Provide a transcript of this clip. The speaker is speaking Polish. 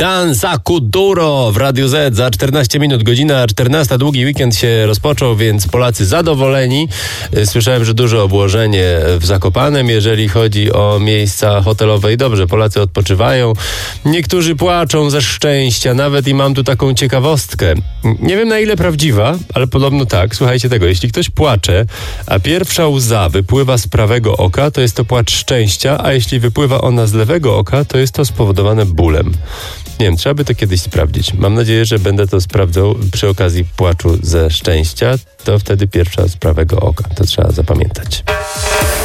Danza Kuduro w Radiu Z za 14 minut, godzina 14. Długi weekend się rozpoczął, więc Polacy zadowoleni. Słyszałem, że duże obłożenie w Zakopanem, jeżeli chodzi o miejsca hotelowe. I dobrze, Polacy odpoczywają. Niektórzy płaczą ze szczęścia, nawet i mam tu taką ciekawostkę. Nie wiem, na ile prawdziwa, ale podobno tak. Słuchajcie tego, jeśli ktoś płacze, a pierwsza łza wypływa z prawego oka, to jest to płacz szczęścia, a jeśli wypływa ona z lewego oka, to jest to spowodowane bólem. Nie wiem, trzeba by to kiedyś sprawdzić. Mam nadzieję, że będę to sprawdzał przy okazji płaczu ze szczęścia. To wtedy pierwsza z prawego oka. To trzeba zapamiętać.